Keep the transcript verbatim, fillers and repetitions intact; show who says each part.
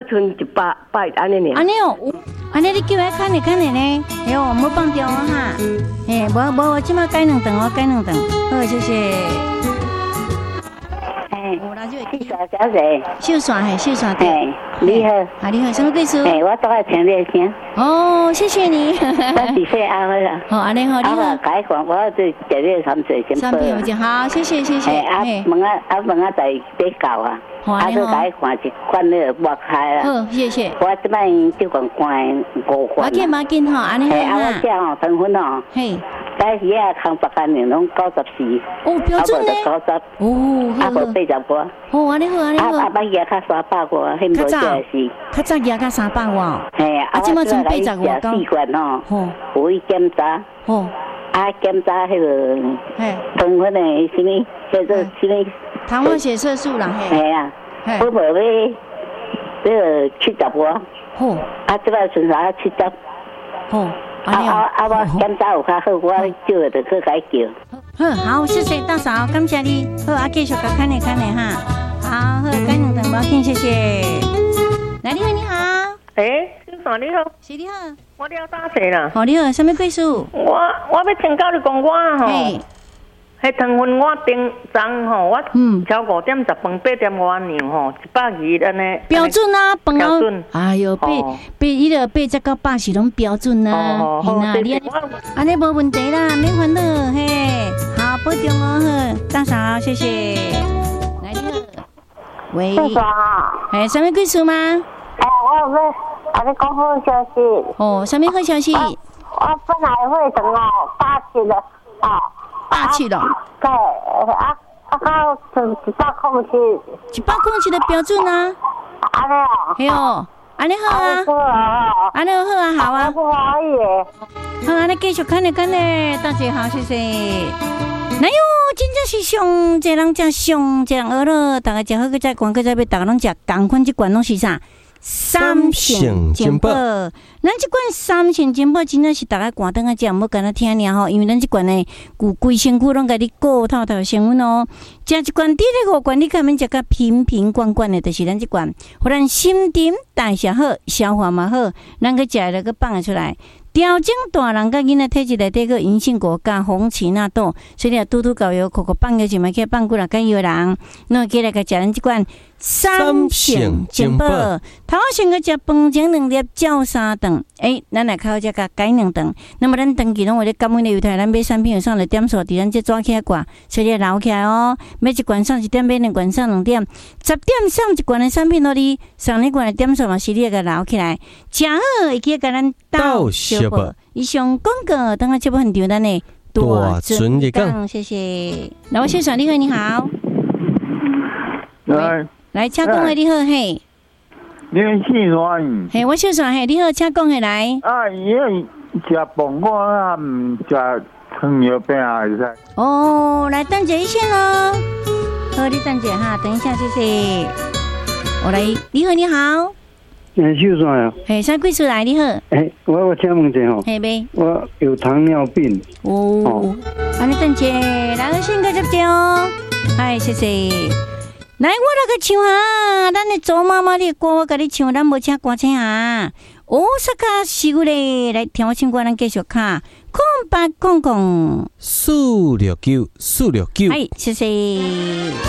Speaker 1: 剩一百百安尼呢。
Speaker 2: 安尼哦，安尼你叫来看的看的呢，哎呦，莫放掉啊哈，哎，无无，我即马改两顿，我改两顿，好，谢谢。
Speaker 3: 哎，
Speaker 2: 我那就
Speaker 3: 去耍小姐，
Speaker 2: 秀耍嘿，秀耍对。
Speaker 3: 哎，你好，
Speaker 2: 啊你好，什么贵叔？
Speaker 3: 哎，我多少钱热声？
Speaker 2: 哦，谢谢你。
Speaker 3: 我几岁啊？我啦。
Speaker 2: 好，安尼好，你好。
Speaker 3: 啊，改款，我这食热三岁先
Speaker 2: 三片就好，谢谢谢谢。
Speaker 3: 哎，啊，问啊啊问啊，在别搞啊。啊，你改款一款那个抹开啦。
Speaker 2: 好，谢谢。
Speaker 3: 我这摆就讲关五款。
Speaker 2: 马紧马紧吼，安尼好
Speaker 3: 啊，我这吼成分哦。
Speaker 2: 嘿。
Speaker 3: 但是啊，康北干年拢九十四。
Speaker 2: 哦，标准呢？
Speaker 3: 九十。
Speaker 2: 哦，
Speaker 3: 啊，无八十多。
Speaker 2: 哦，安尼好，安尼好。
Speaker 3: 啊，啊，捌牙较三百多，迄无这是。
Speaker 2: 较早牙较三百外。
Speaker 3: 嘿，啊，
Speaker 2: 即马剩八十外
Speaker 3: 高。四罐哦。
Speaker 2: 哦。
Speaker 3: 有去检查。
Speaker 2: 哦。
Speaker 3: 啊，检查迄个。
Speaker 2: 嘿。
Speaker 3: 糖分的什么？叫做什么？
Speaker 2: 糖化血色素啦，嘿。
Speaker 3: 嘿啊。我无要，要七十多。
Speaker 2: 好。
Speaker 3: 啊，即摆剩下七十。
Speaker 2: 好。
Speaker 3: 啊啊啊！我检查有较好，我叫就去改叫。
Speaker 2: 好，好，谢谢大嫂，感谢你。好，啊，继续甲看你看你哈。好，好，改两顿无要紧，谢谢。来，你好，你好。
Speaker 1: 诶，先生你好。
Speaker 2: 是你好。
Speaker 1: 我了打者啦。
Speaker 2: 好，你好，什么贵数？
Speaker 1: 我我要请教你讲我吼。迄糖分我顶昨吼，我超五点十分八点外两吼，一百二安尼。
Speaker 2: 标准啊，
Speaker 1: 标准。
Speaker 2: 哎呦，八八伊个八十到八是拢标准啊。
Speaker 1: 哦哦，
Speaker 2: 你安尼无问题啦，免烦恼嘿。好，保重哦，好，大嫂，谢谢。来，你好。喂。
Speaker 3: 大嫂好。
Speaker 2: 哎，什么贵数吗？
Speaker 3: 哎，我要啊，你讲好消息。
Speaker 2: 哦，什么好消息？
Speaker 3: 我本来会等哦，八七的哦。
Speaker 2: 八七了，
Speaker 3: 对，啊啊到一百空七，
Speaker 2: 一百空七的标准啊，
Speaker 3: 安尼哦，
Speaker 2: 嘿哦，安尼好啊，安尼好啊，好啊，
Speaker 3: 不可以的，
Speaker 2: 好，安尼继续看咧看咧，大家好，谢谢。哎呦，真正是上济人食上济人饿了，大家食好个再管个再要，大家拢食共款即罐拢是啥？三性金宝，咱即款三性金宝真正是大家寒顿啊食，唔好干那听尔吼，因为咱即罐呢，规规身躯拢甲你顾透透成分哦。食一罐滴咧五罐，你看免食甲瓶瓶罐罐的，就是咱即罐，互咱心沉代谢好，消化嘛好，咱个食了个放得出来。调整大人甲囡仔体质内底个银杏果加红芪纳豆，所以啊，拄拄搞药，口口放药就买去放几来个药人，那起来个食咱即罐三性金宝。头先个食饭前两粒，照三顿，诶，咱来靠只甲改两顿。那么咱长期拢为咧感恩的油台，咱买产品有上了点数，伫咱这抓起来挂，所以留起来哦。买一罐上一点，买两罐上两点，十点上一罐的产品，互你上一罐的点数嘛，是你个留起来，食好会记甲咱到小宝。以上广告，等下节目很丢咱的大尊讲，谢谢。来，我先生你好，你好。
Speaker 4: 来，
Speaker 2: 来，请讲的你好，嘿。
Speaker 4: 你姓啥？
Speaker 2: 嘿，我姓啥？嘿，你好，请讲的来。
Speaker 4: 啊，伊个食饭我啊，唔食糖尿病啊，会使。
Speaker 2: 哦，来等一下咯。好，你等一下哈，等一下，谢谢。我来，你好，你好。
Speaker 4: 诶，姓啥呀？
Speaker 2: 嘿，啥贵出来？你好。
Speaker 4: 诶，我我请问一下吼。
Speaker 2: 嘿呗。
Speaker 4: 我有糖尿病。
Speaker 2: 哦。啊，你等一下，来，我先接接哦。嗨，谢谢。来，我来个唱哈，咱的周妈妈的歌，我甲你唱，咱无请歌星啊。大阪市区咧，来听我唱歌，咱继续卡。空八空空，
Speaker 5: 四六九四六九。
Speaker 2: 哎，谢谢。